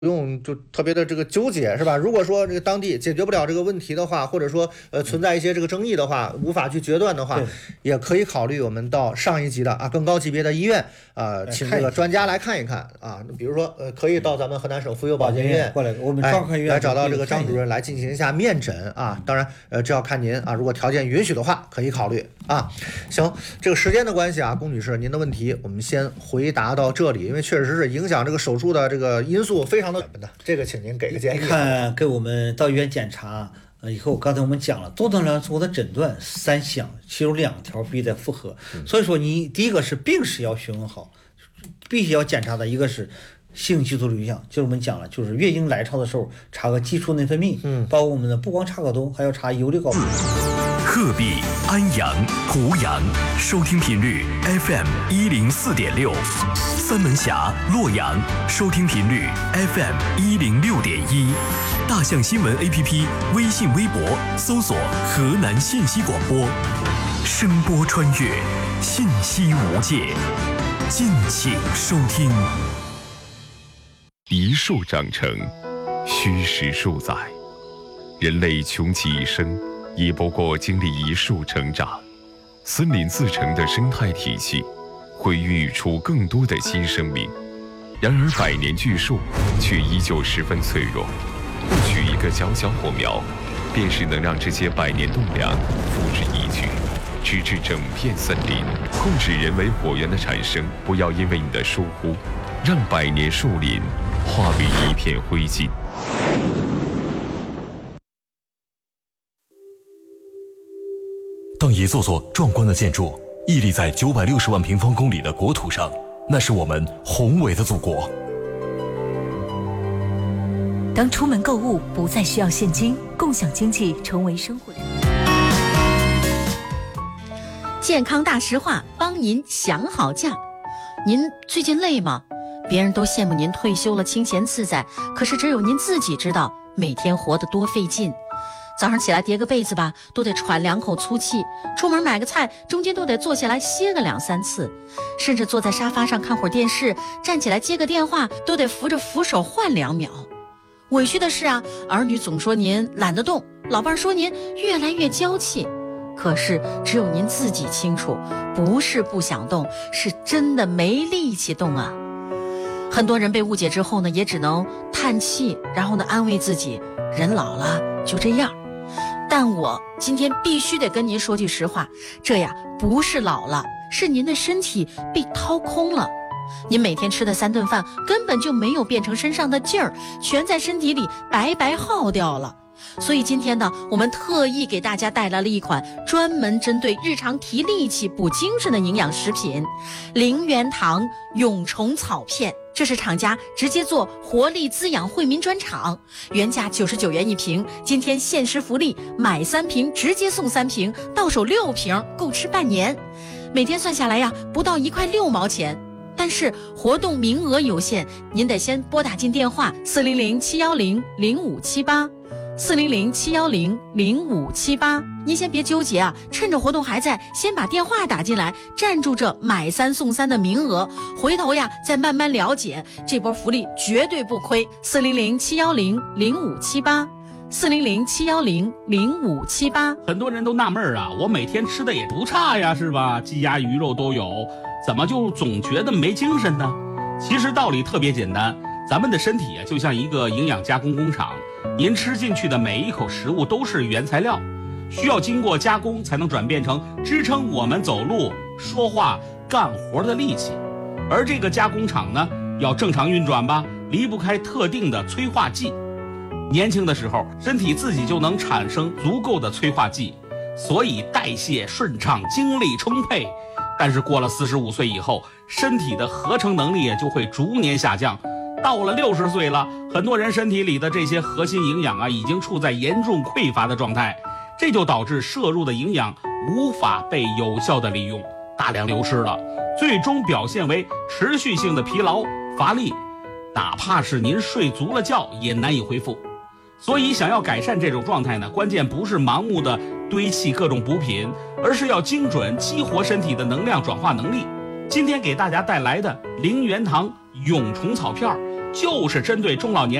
不用就特别的这个纠结，是吧？如果说这个当地解决不了这个问题的话，或者说存在一些这个争议的话，无法去决断的话，也可以考虑我们到上一级的更高级别的医院请这个专家来看一看啊。比如说可以到咱们河南省妇幼保健院过来，我们专科医院来找到这个张主任来进行一下面诊啊。当然这要看您啊，如果条件允许的话，可以考虑啊。行，这个时间的关系啊，龚女士您的问题我们先回答到这里，因为确实是影响这个手术的这个因素非常的这个请您给个建议。 看给我们到医院检查以后，刚才我们讲了多动量综合的诊断3项，其中2条必须得符合。所以说你第一个是病史要询问好，必须要检查的一个是性激素的影响，就是我们讲了，就是月经来潮的时候查个激素内分泌，包括我们的不光查睾酮，还要查游离睾丸。 鹤壁、安阳、湖阳，收听频率 FM 104.6；三门峡、洛阳，收听频率 FM 106.1；大象新闻 APP 微信、微博搜索河南信息广播，声波穿越，信息无界，敬请收听。一树长成，虚实数载，人类穷其一生，也不过经历一树成长。森林自成的生态体系会孕育出更多的新生命，然而百年巨树却依旧十分脆弱。或许一个小小火苗，便是能让这些百年栋梁付之一炬，直至整片森林。控制人为火源的产生，不要因为你的疏忽，让百年树林化为一片灰烬。 当一座座壮观的建筑屹立在960万平方公里的国土上，那是我们宏伟的祖国。 当出门购物不再需要现金，共享经济成为生活的健康大实话，帮您想好价。您最近累吗？别人都羡慕您退休了清闲自在，可是只有您自己知道每天活得多费劲。早上起来叠个被子吧，都得喘2口粗气；出门买个菜，中间都得坐下来歇个2、3次；甚至坐在沙发上看会儿电视，站起来接个电话，都得扶着扶手换2秒。委屈的是啊，儿女总说您懒得动，老伴说您越来越娇气。可是只有您自己清楚，不是不想动，是真的没力气动啊。很多人被误解之后呢，也只能叹气，然后呢安慰自己，人老了就这样。但我今天必须得跟您说句实话，这呀不是老了，是您的身体被掏空了。您每天吃的3顿饭根本就没有变成身上的劲儿，全在身体里白白耗掉了。所以今天呢，我们特意给大家带来了一款专门针对日常提力气补精神的营养食品——零元堂蛹虫草片。这是厂家直接做活力滋养惠民专场，原价99元1瓶，今天限时福利，买3瓶直接送3瓶，到手6瓶，够吃半年。每天算下来呀，不到1块6毛钱。但是活动名额有限，您得先拨打进电话400-710-0578，400-710-0578。您先别纠结啊，趁着活动还在，先把电话打进来，占住这买3送3的名额，回头呀再慢慢了解，这波福利绝对不亏。400-710-0578，400-710-0578。 很多人都纳闷啊，我每天吃的也不差呀，是吧？鸡鸭鱼肉都有，怎么就总觉得没精神呢？其实道理特别简单，咱们的身体啊就像一个营养加工工厂，您吃进去的每一口食物都是原材料，需要经过加工才能转变成支撑我们走路、说话、干活的力气。而这个加工厂呢，要正常运转吧，离不开特定的催化剂。年轻的时候，身体自己就能产生足够的催化剂，所以代谢顺畅，精力充沛。但是过了45岁以后，身体的合成能力也就会逐年下降。到了60岁了，很多人身体里的这些核心营养啊，已经处在严重匮乏的状态，这就导致摄入的营养无法被有效的利用，大量流失了，最终表现为持续性的疲劳、乏力，哪怕是您睡足了觉也难以恢复。所以想要改善这种状态呢，关键不是盲目的堆砌各种补品，而是要精准激活身体的能量转化能力。今天给大家带来的零元堂蛹虫草片， 就是针对中老年